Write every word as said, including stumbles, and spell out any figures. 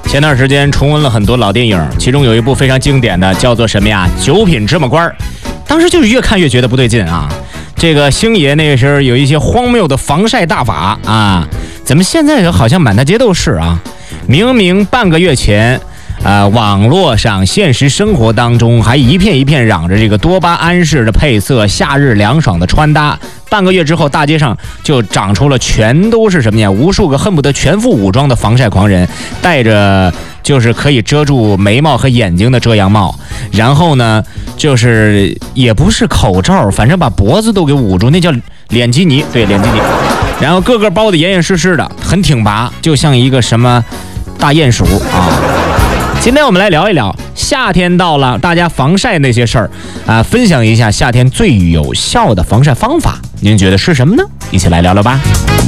前段时间重温了很多老电影，其中有一部非常经典的，叫做什么呀？九品芝麻官。当时就是越看越觉得不对劲啊！这个星爷那个时候有一些荒谬的防晒大法啊，怎么现在好像满大街都是啊？明明半个月前。呃，网络上、现实生活当中还一片一片嚷着这个多巴胺式的配色、夏日凉爽的穿搭。半个月之后，大街上就长出了全都是什么呀？无数个恨不得全副武装的防晒狂人，戴着就是可以遮住眉毛和眼睛的遮阳帽，然后呢，就是也不是口罩，反正把脖子都给捂住，那叫脸基尼，对，脸基尼。然后个个包得严严实实的，很挺拔，就像一个什么大鼹鼠啊。今天我们来聊一聊夏天到了，大家防晒那些事儿啊，分享一下夏天最有效的防晒方法，您觉得是什么呢？一起来聊聊吧。